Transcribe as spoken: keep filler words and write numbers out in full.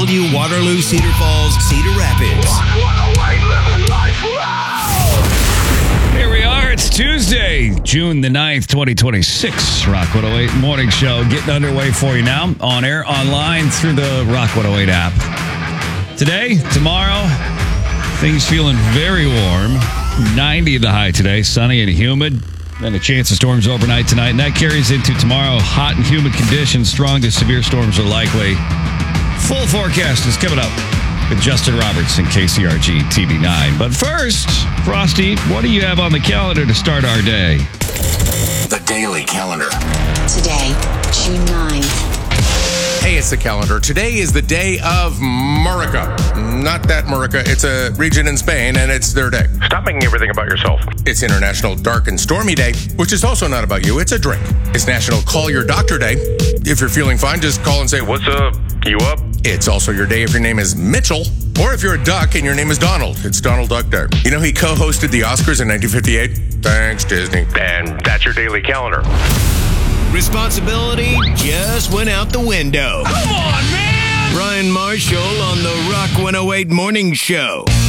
Waterloo, Cedar Falls, Cedar Rapids. Here we are. It's Tuesday, June the ninth, twenty twenty-six. Rock one oh eight Morning Show getting underway for you now. On air, online, through the Rock one oh eight app. Today, tomorrow, things feeling very warm. ninety the high today, sunny and humid. Then a chance of storms overnight tonight. And that carries into tomorrow. Hot and humid conditions. Strong to severe storms are likely. Full forecast is coming up with Justin Roberts and K C R G T V nine. But first, Frosty, what do you have on the calendar to start our day? The Daily Calendar. Today, June ninth. Hey, it's the calendar. Today is the day of Murica. Not that Murica. It's a region in Spain, and it's their day. Stop making everything about yourself. It's International Dark and Stormy Day, which is also not about you. It's a drink. It's National Call Your Doctor Day. If you're feeling fine, just call and say, What's up? You up? It's also your day if your name is Mitchell, or if you're a duck and your name is Donald. It's Donald Duck Day. You know he co-hosted the Oscars in nineteen fifty-eight? Thanks, Disney. And that's your daily calendar. Responsibility just went out the window. Come on, man! Ryan Marshall on the Rock one oh eight Morning Show.